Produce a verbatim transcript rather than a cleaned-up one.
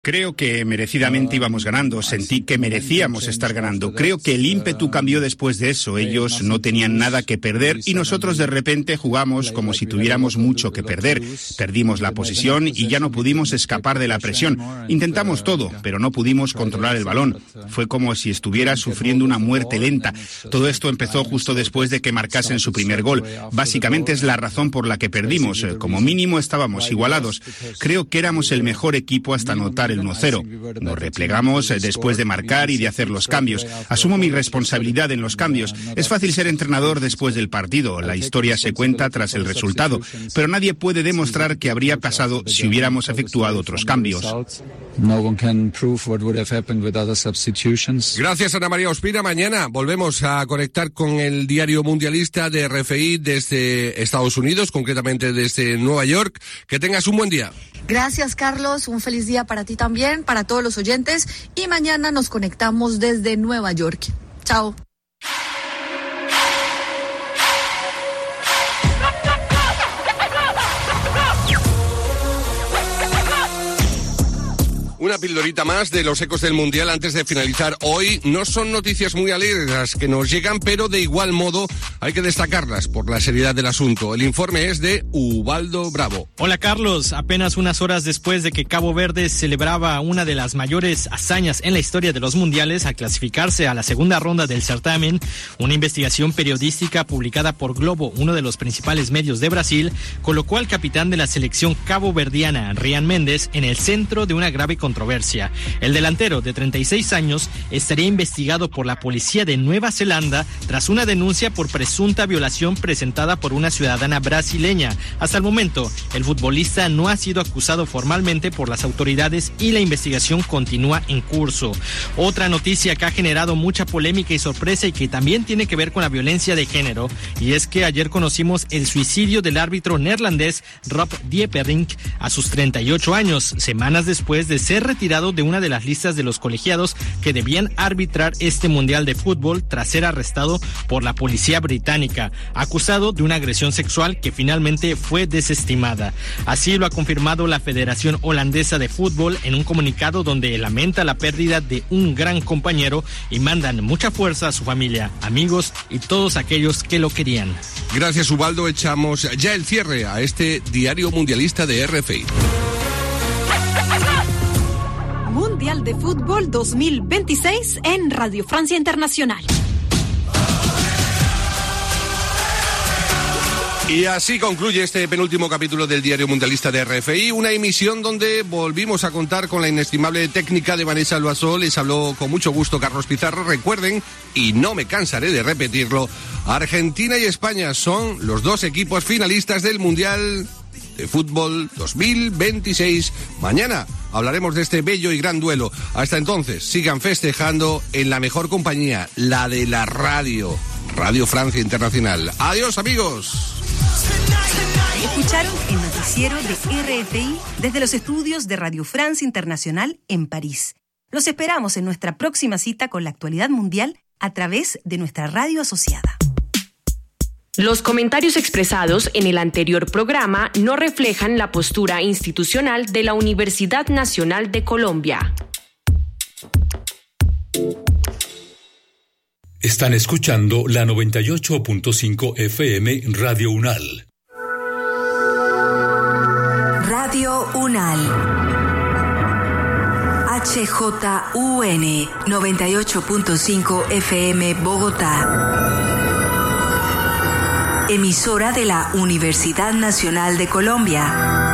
Creo que merecidamente íbamos ganando, sentí que merecíamos estar ganando. Creo que el ímpetu cambió después de eso. Ellos no tenían nada que perder y nosotros de repente jugamos como si tuviéramos mucho que perder. Perdimos la posesión y ya no pudimos escapar de la presión. Intentamos todo, pero no pudimos controlar el balón. Fue como si estuviera sufriendo una muerte lenta. Todo esto empezó justo después de que marcasen su primer gol. Básicamente es la razón por la que perdimos. Como mínimo estábamos igualados. Creo que éramos el mejor equipo hasta anotar el uno cero. Nos replegamos después de marcar y de hacer los cambios. Asumo mi responsabilidad en los cambios. Es fácil ser entrenador después del partido. La historia se cuenta tras el resultado. Pero nadie puede demostrar qué habría pasado si hubiéramos efectuado otros cambios. Gracias, Ana María Ospina. Mañana volvemos a conectar con el diario mundialista de R F I desde Estados Unidos, concretamente desde Nueva York. Que tengas un buen día. Gracias, Carlos. Un feliz día para ti también, para todos los oyentes. Y mañana nos conectamos desde Nueva York. Chao. Una pildorita más de los ecos del Mundial antes de finalizar hoy. No son noticias muy alegres las que nos llegan, pero de igual modo hay que destacarlas por la seriedad del asunto. El informe es de Ubaldo Bravo. Hola, Carlos. Apenas unas horas después de que Cabo Verde celebraba una de las mayores hazañas en la historia de los mundiales al clasificarse a la segunda ronda del certamen, una investigación periodística publicada por Globo, uno de los principales medios de Brasil, colocó al capitán de la selección caboverdiana, Ryan Méndez, en el centro de una grave controversia. Controversia. El delantero de treinta y seis años estaría investigado por la policía de Nueva Zelanda tras una denuncia por presunta violación presentada por una ciudadana brasileña. Hasta el momento, el futbolista no ha sido acusado formalmente por las autoridades y la investigación continúa en curso. Otra noticia que ha generado mucha polémica y sorpresa y que también tiene que ver con la violencia de género, y es que ayer conocimos el suicidio del árbitro neerlandés Rob Dieperink a sus treinta y ocho años, semanas después de ser retirado de una de las listas de los colegiados que debían arbitrar este Mundial de Fútbol tras ser arrestado por la policía británica, acusado de una agresión sexual que finalmente fue desestimada. Así lo ha confirmado la Federación Holandesa de Fútbol en un comunicado donde lamenta la pérdida de un gran compañero y mandan mucha fuerza a su familia, amigos y todos aquellos que lo querían. Gracias, Ubaldo. Echamos ya el cierre a este diario mundialista de R F I. Mundial de Fútbol dos mil veintiséis en Radio Francia Internacional. Y así concluye este penúltimo capítulo del Diario Mundialista de R F I, una emisión donde volvimos a contar con la inestimable técnica de Vanessa Loiseau. Les habló con mucho gusto Carlos Pizarro. Recuerden, y no me cansaré de repetirlo, Argentina y España son los dos equipos finalistas del Mundial de Fútbol dos mil veintiséis. Mañana hablaremos de este bello y gran duelo. Hasta entonces, sigan festejando en la mejor compañía, la de la radio, Radio Francia Internacional. Adiós, amigos. Escucharon el noticiero de R F I desde los estudios de Radio Francia Internacional en París. Los esperamos en nuestra próxima cita con la actualidad mundial a través de nuestra radio asociada. Los comentarios expresados en el anterior programa no reflejan la postura institucional de la Universidad Nacional de Colombia. Están escuchando la noventa y ocho punto cinco F M Radio UNAL. Radio UNAL. H J U N noventa y ocho punto cinco F M Bogotá. Emisora de la Universidad Nacional de Colombia.